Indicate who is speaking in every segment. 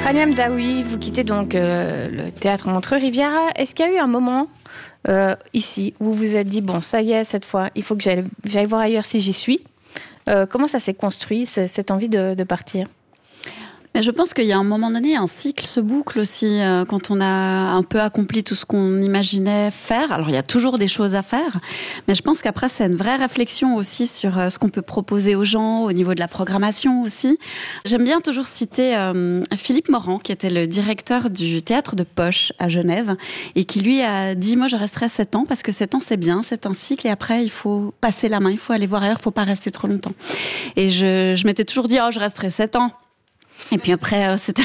Speaker 1: Rania Hamdaoui, vous quittez donc le théâtre Montreux-Riviera. Est-ce qu'il y a eu un moment ici où vous vous êtes dit, bon, ça y est, cette fois, il faut que j'aille voir ailleurs si j'y suis? Comment ça s'est construit, cette envie de partir?
Speaker 2: Mais je pense qu'il y a un moment donné, un cycle se boucle aussi quand on a un peu accompli tout ce qu'on imaginait faire. Alors il y a toujours des choses à faire, mais je pense qu'après c'est une vraie réflexion aussi sur ce qu'on peut proposer aux gens au niveau de la programmation aussi. J'aime bien toujours citer Philippe Morand, qui était le directeur du théâtre de Poche à Genève et qui lui a dit, moi je resterai 7 ans parce que 7 ans c'est bien, c'est un cycle et après il faut passer la main, il faut aller voir ailleurs, il faut pas rester trop longtemps. Et je m'étais toujours dit, je resterai 7 ans. Et puis après, c'était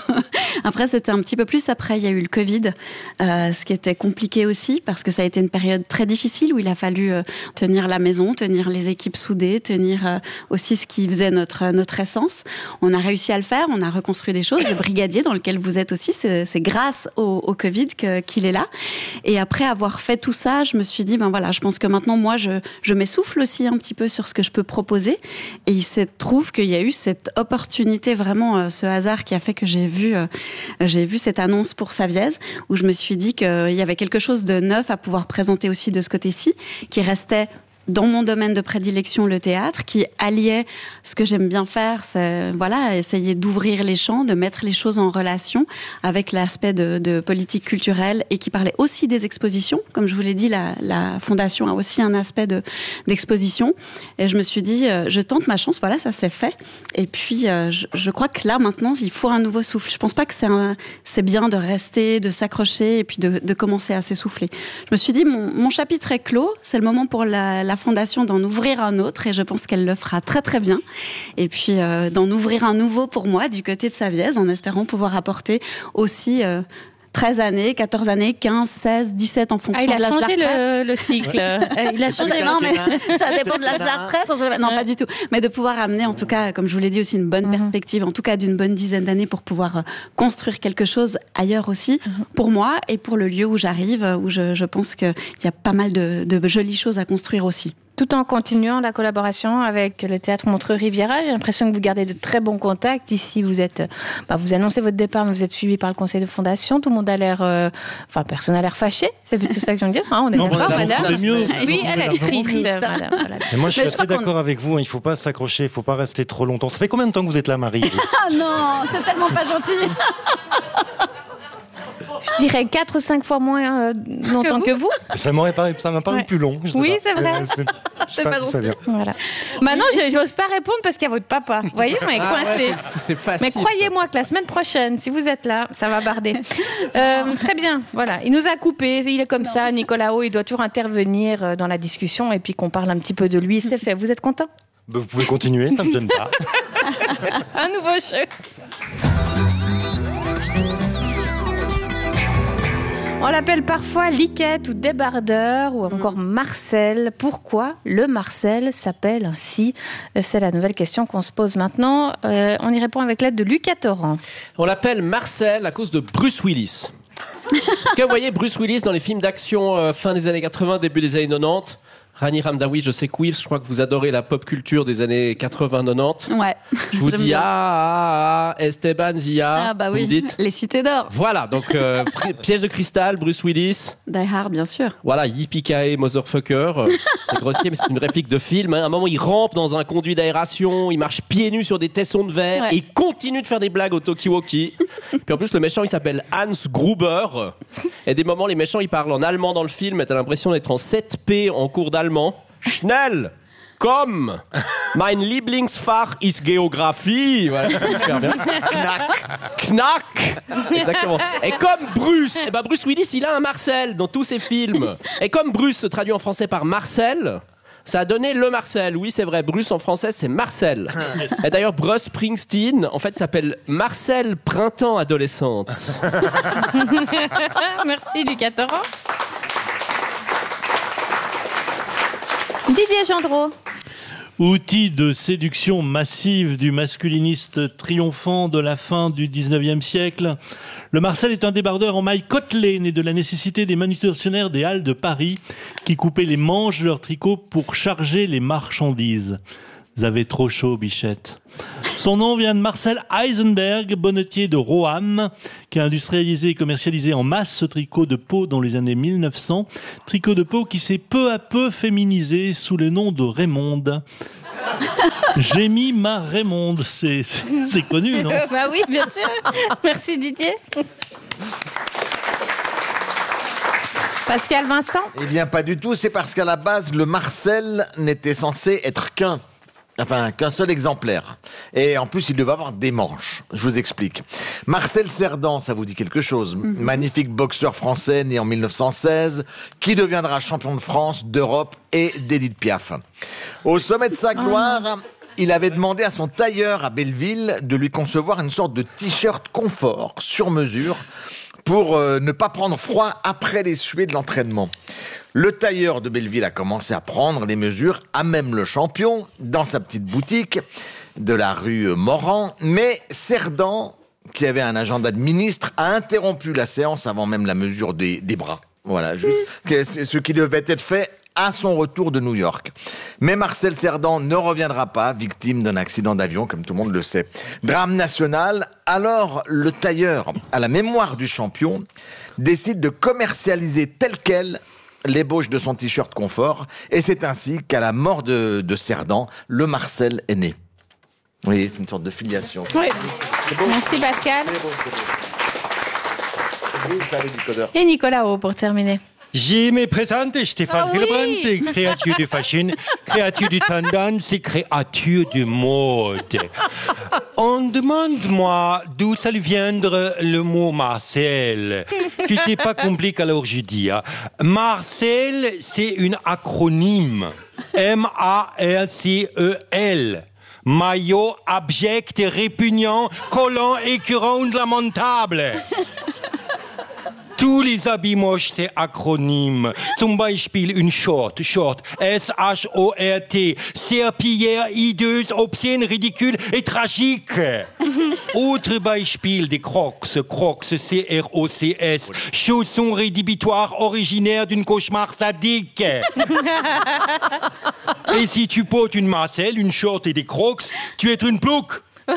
Speaker 2: un petit peu plus. Après, il y a eu le Covid, ce qui était compliqué aussi parce que ça a été une période très difficile où il a fallu tenir la maison, tenir les équipes soudées, tenir aussi ce qui faisait notre essence. On a réussi à le faire, on a reconstruit des choses. Le Brigadier, dans lequel vous êtes aussi, c'est grâce au Covid qu'il est là. Et après avoir fait tout ça, je me suis dit, je pense que maintenant, moi, je m'essouffle aussi un petit peu sur ce que je peux proposer. Et il se trouve qu'il y a eu cette opportunité vraiment, ce hasard qui a fait que j'ai vu cette annonce pour Savièse, où je me suis dit qu'il y avait quelque chose de neuf à pouvoir présenter aussi de ce côté-ci, qui restait dans mon domaine de prédilection, le théâtre, qui alliait ce que j'aime bien faire, c'est essayer d'ouvrir les champs, de mettre les choses en relation avec l'aspect de politique culturelle et qui parlait aussi des expositions. Comme je vous l'ai dit, la Fondation a aussi un aspect d'exposition. Et je me suis dit, je tente ma chance, ça s'est fait. Et puis, je crois que là, maintenant, il faut un nouveau souffle. Je pense pas que c'est bien de rester, de s'accrocher et puis de commencer à s'essouffler. Je me suis dit, mon chapitre est clos, c'est le moment pour la Fondation d'en ouvrir un autre et je pense qu'elle le fera très très bien. Et puis d'en ouvrir un nouveau pour moi du côté de Savièse en espérant pouvoir apporter aussi 13 années, 14 années, 15, 16, 17 en fonction de l'âge de la retraite.
Speaker 1: Il a changé le cycle. Il a changé.
Speaker 2: Non, mais ça dépend de l'âge de la retraite. Non, pas du tout. Mais de pouvoir amener, en tout cas, comme je vous l'ai dit aussi, une bonne perspective, en tout cas d'une bonne dizaine d'années pour pouvoir construire quelque chose ailleurs aussi, pour moi et pour le lieu où j'arrive, où je pense qu'il y a pas mal de jolies choses à construire aussi.
Speaker 1: Tout en continuant la collaboration avec le théâtre Montreux-Riviera, j'ai l'impression que vous gardez de très bons contacts. Ici, vous annoncez votre départ, mais vous êtes suivi par le conseil de fondation. Tout le monde a l'air, personne n'a l'air fâché. C'est plutôt ça que je veux dire. On est d'accord, madame. Oui, elle est triste. Madame.
Speaker 3: Et moi, je suis assez d'accord avec vous. Il ne faut pas s'accrocher, il ne faut pas rester trop longtemps. Ça fait combien de temps que vous êtes là, Marie?
Speaker 2: Ah non, c'est tellement pas gentil.
Speaker 1: Je dirais 4 ou 5 fois moins longtemps que vous.
Speaker 3: Ça m'a paru plus long.
Speaker 1: Oui, c'est vrai.
Speaker 2: C'est pas gentil.
Speaker 1: Voilà. Maintenant, je n'ose pas répondre parce qu'il y a votre papa. Vous voyez, on est coincé.
Speaker 4: C'est facile.
Speaker 1: Mais croyez-moi que la semaine prochaine, si vous êtes là, ça va barder. Très bien. Voilà. Il nous a coupés. Il est comme ça. Nicolas O, il doit toujours intervenir dans la discussion et puis qu'on parle un petit peu de lui. C'est fait. Vous êtes content?
Speaker 3: Vous pouvez continuer, ça ne me gêne pas.
Speaker 1: Un nouveau jeu. On l'appelle parfois Liquette ou Débardeur ou encore Marcel. Pourquoi le Marcel s'appelle ainsi? C'est la nouvelle question qu'on se pose maintenant. On y répond avec l'aide de Lucas Torrent.
Speaker 4: On l'appelle Marcel à cause de Bruce Willis. Est-ce que vous voyez Bruce Willis dans les films d'action fin des années 80, début des années 90? Rania Hamdaoui, je sais que oui, je crois que vous adorez la pop culture des années 80-90.
Speaker 2: Ouais.
Speaker 4: Je vous dis Esteban Zia.
Speaker 2: Ah bah oui,
Speaker 4: dites.
Speaker 2: Les Cités d'Or.
Speaker 4: Voilà, donc Piège de cristal, Bruce Willis.
Speaker 2: Die Hard, bien sûr.
Speaker 4: Voilà, yippee-ki-yay, motherfucker. C'est grossier, mais c'est une réplique de film. À un moment, il rampe dans un conduit d'aération, il marche pieds nus sur des tessons de verre, et il continue de faire des blagues au talkie-walkie. Puis en plus, le méchant, il s'appelle Hans Gruber. Et des moments, les méchants, ils parlent en allemand dans le film, et t'as l'impression d'être en 7P en cours d'allemand. Schnell, komm, mein Lieblingsfach ist Géographie. Voilà, super bien. Knack. Exactement. Et comme Bruce, Bruce Willis, il a un Marcel dans tous ses films. Et comme Bruce se traduit en français par Marcel, ça a donné le Marcel. Oui, c'est vrai, Bruce en français, c'est Marcel. Et d'ailleurs, Bruce Springsteen, en fait, s'appelle Marcel Printemps Adolescente.
Speaker 1: Merci, Lucas Torrent. Didier Gendreau.
Speaker 5: Outil de séduction massive du masculiniste triomphant de la fin du 19e siècle, le Marcel est un débardeur en maille côtelée, né de la nécessité des manutentionnaires des Halles de Paris qui coupaient les manches de leurs tricots pour charger les marchandises. Vous avez trop chaud, bichette. Son nom vient de Marcel Eisenberg, bonnetier de Roanne, qui a industrialisé et commercialisé en masse ce tricot de peau dans les années 1900. Tricot de peau qui s'est peu à peu féminisé sous le nom de Raymonde. J'ai mis ma Raymonde, c'est connu, non?
Speaker 1: Bah oui, bien sûr. Merci Didier. Pascal Vincent?
Speaker 6: Eh bien, pas du tout. C'est parce qu'à la base, le Marcel n'était censé être qu'un seul exemplaire. Et en plus, il devait avoir des manches. Je vous explique. Marcel Cerdan, ça vous dit quelque chose? Magnifique boxeur français né en 1916, qui deviendra champion de France, d'Europe et d'Édith Piaf. Au sommet de sa gloire, il avait demandé à son tailleur à Belleville de lui concevoir une sorte de t-shirt confort sur mesure pour ne pas prendre froid après les suées de l'entraînement. Le tailleur de Belleville a commencé à prendre les mesures, à même le champion, dans sa petite boutique de la rue Morand. Mais Cerdan, qui avait un agenda de ministre, a interrompu la séance avant même la mesure des bras. Voilà, juste ce qui devait être fait à son retour de New York. Mais Marcel Cerdan ne reviendra pas, victime d'un accident d'avion, comme tout le monde le sait. Drame national, alors le tailleur, à la mémoire du champion, décide de commercialiser tel quel l'ébauche de son t-shirt confort, et c'est ainsi qu'à la mort de Cerdan, le Marcel est né. Oui, c'est une sorte de filiation.
Speaker 1: Oui. Merci Pascal. Et Nicolas O pour terminer.
Speaker 3: Je me présente Stéphane Hillebrand, créature de fashion, créature de tendance et créature de mode. On demande-moi d'où ça viendra le mot Marcel. Tu n'es pas compliqué, alors je dis. Marcel, c'est une acronyme. M-A-R-C-E-L. Maillot abject, répugnant, collant, écœurant, lamentable. Tous les habits moches, c'est acronyme. Zum Beispiel une short, S-H-O-R-T, serpillière, hideuse, obscène, ridicule et tragique. Autre Beispiel des Crocs, C-R-O-C-S, chaussons rédhibitoires originaires d'une cauchemar sadique. Et si tu portes une Marcel, une short et des Crocs, tu es une plouc.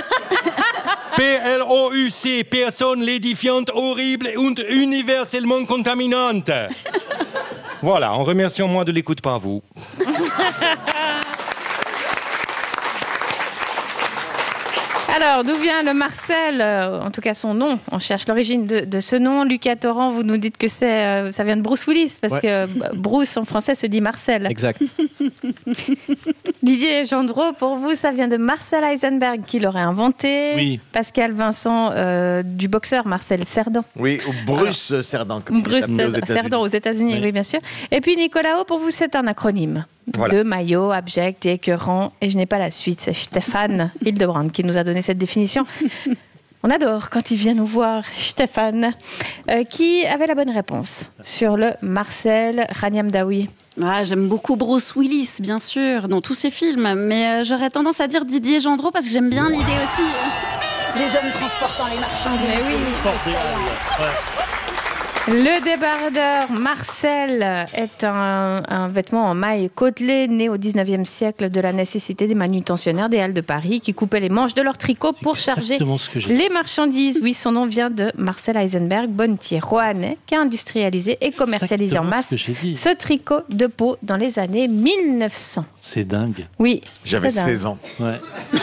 Speaker 3: P-L-O-U-C, personne l'édifiante, horrible et universellement contaminante. Voilà, en remerciant moi de l'écoute par vous.
Speaker 1: Alors, d'où vient le Marcel? En tout cas, son nom. On cherche l'origine de ce nom. Lucas Torrent, vous nous dites que ça vient de Bruce Willis, parce que Bruce, en français, se dit Marcel.
Speaker 4: Exact.
Speaker 1: Didier Gendreau, pour vous, ça vient de Marcel Eisenberg, qui l'aurait inventé.
Speaker 5: Oui.
Speaker 1: Pascal Vincent, du boxeur Marcel Cerdan.
Speaker 6: Oui, ou Bruce Cerdan. Comme
Speaker 1: Bruce Cerdan aux États-Unis, oui, bien sûr. Et puis Nicolas O, pour vous, c'est un acronyme.
Speaker 3: Voilà.
Speaker 1: De maillot, abject et écœurant. Et je n'ai pas la suite. C'est Stéphane Hillebrand qui nous a donné cette définition. On adore quand il vient nous voir, Stéphane. Qui avait la bonne réponse sur le Marcel? Rania Mdaoui.
Speaker 2: Ah, j'aime beaucoup Bruce Willis, bien sûr, dans tous ses films. Mais j'aurais tendance à dire Didier Gendreau parce que j'aime bien l'idée aussi. Les hommes transportant les marchandises.
Speaker 1: Mais oui. Le débardeur Marcel est un vêtement en maille côtelée né au 19e siècle de la nécessité des manutentionnaires des Halles de Paris qui coupaient les manches de leur tricot pour charger les marchandises. Oui, son nom vient de Marcel Eisenberg, bonnetier roannais, qui a industrialisé et commercialisé en masse ce tricot de peau dans les années 1900.
Speaker 5: C'est dingue.
Speaker 1: Oui.
Speaker 6: J'avais 16 ans.
Speaker 5: Ouais.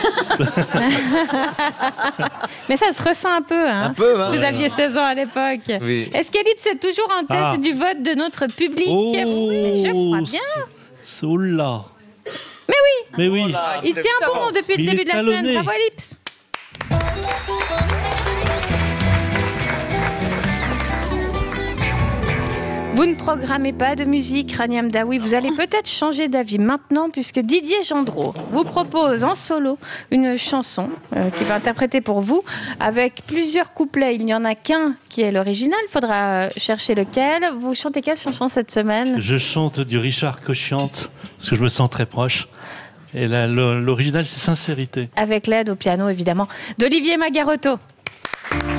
Speaker 1: Mais ça se ressent un peu. Hein.
Speaker 6: Un peu, hein.
Speaker 1: Vous aviez 16 ans à l'époque.
Speaker 6: Oui.
Speaker 1: Est-ce qu'Ellipse est toujours en tête du vote de notre public?
Speaker 5: Oh,
Speaker 1: oui, je crois bien.
Speaker 5: Oula.
Speaker 1: Mais oui.
Speaker 5: Mais oui.
Speaker 1: Il tient bon depuis le début de la semaine. Bravo Ellipse. Vous ne programmez pas de musique, Rania Mdaoui. Vous allez peut-être changer d'avis maintenant puisque Didier Gendreau vous propose en solo une chanson qu'il va interpréter pour vous avec plusieurs couplets. Il n'y en a qu'un qui est l'original. Il faudra chercher lequel. Vous chantez quelle chanson cette semaine?
Speaker 5: Je chante du Richard Cochiante parce que je me sens très proche. Et là, l'original, c'est Sincérité.
Speaker 1: Avec l'aide au piano, évidemment, d'Olivier Magarotto.